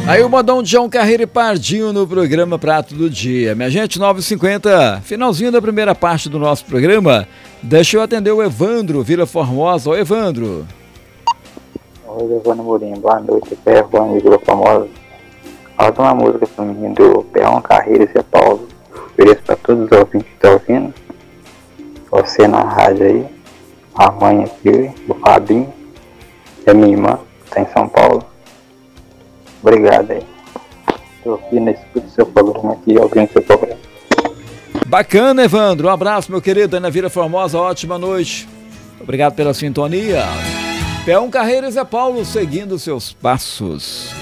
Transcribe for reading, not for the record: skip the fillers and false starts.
Aí o modão de João Carreiro e Pardinho no programa Prato do Dia. Minha gente, 9h50, finalzinho da primeira parte do nosso programa. Deixa eu atender o Evandro, Vila Formosa. Ô Evandro. Oi, Evandro Mourinho, boa noite. Aqui é Evandro, Vila Formosa. Falta uma música pra mim do João Carreiro e Zé Paulo. Ofereço pra todos os ouvintes que estão ouvindo. Você na rádio aí. A mãe aqui, o Fabinho. E a minha irmã, que tá em São Paulo. Obrigado aí. Estou ouvindo, escuto seu programa aqui, ouvindo seu programa. Bacana, Evandro. Um abraço, meu querido, aí na Vila Formosa. Ótima noite. Obrigado pela sintonia. João Carreiro e Zé Paulo seguindo seus passos.